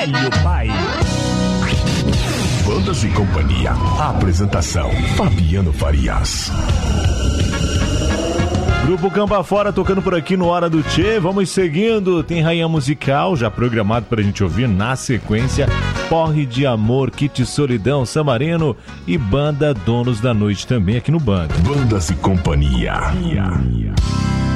velho pai. Bandas e Companhia. Apresentação: Fabiano Farias. Grupo Campo Afora tocando por aqui no Hora do Tchê. Vamos seguindo. Tem Rainha Musical já programado pra gente ouvir na sequência. Porre de Amor, Kit Solidão, Samarino e Banda Donos da Noite também aqui no Band. Bandas e Companhia.